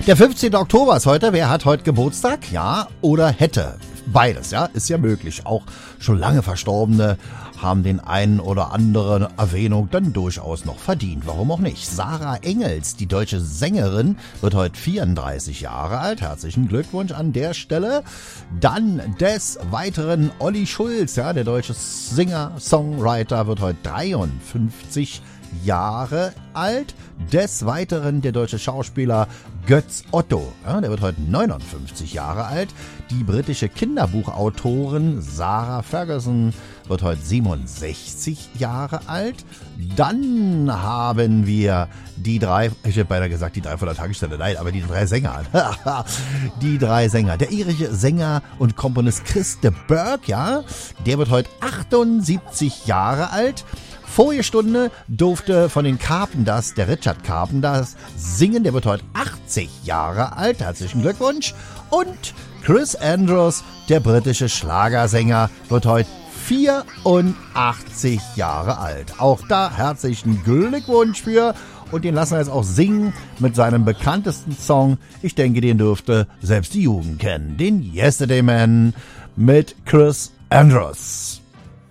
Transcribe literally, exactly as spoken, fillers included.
Der fünfzehnte Oktober ist heute. Wer hat heute Geburtstag? Ja oder hätte? Beides, ja, ist ja möglich. Auch schon lange Verstorbene haben den einen oder anderen Erwähnung dann durchaus noch verdient. Warum auch nicht? Sarah Engels, die deutsche Sängerin, wird heute vierunddreißig Jahre alt. Herzlichen Glückwunsch an der Stelle. Dann des Weiteren Olli Schulz, ja, der deutsche Singer, Songwriter, wird heute dreiundfünfzig Jahre alt. Des Weiteren der deutsche Schauspieler Götz Otto, ja, der wird heute neunundfünfzig Jahre alt. Die britische Kinderbuchautorin Sarah Ferguson wird heute siebenundsechzig Jahre alt. Dann haben wir die drei, ich hätte beinahe gesagt die drei von der Tagesstelle, nein, aber die drei Sänger. Die drei Sänger. Der irische Sänger und Komponist Chris de Burgh, ja, der wird heute achtundsiebzig Jahre alt. Vorige Stunde durfte von den Carpenters, der Richard Carpenters, singen. Der wird heute achtzig Jahre alt. Herzlichen Glückwunsch. Und Chris Andrews, der britische Schlagersänger, wird heute vierundachtzig Jahre alt. Auch da herzlichen Glückwunsch für. Und den lassen wir jetzt auch singen mit seinem bekanntesten Song. Ich denke, den dürfte selbst die Jugend kennen. Den Yesterday Man mit Chris Andrews.